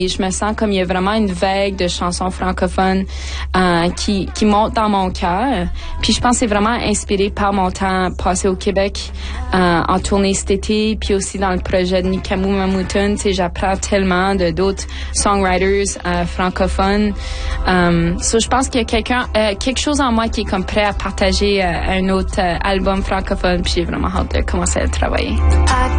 Et je me sens comme il y a vraiment une vague de chansons francophones qui monte dans mon cœur. Puis je pense que c'est vraiment inspiré par mon temps passé au Québec en tournée cet été, puis aussi dans le projet de Nikamu Mamoutoun. Tu sais, j'apprends tellement de d'autres songwriters francophones. Je pense qu'il y a quelque chose en moi qui est comme prêt à partager un autre album francophone. Puis j'ai vraiment hâte de commencer à le travailler.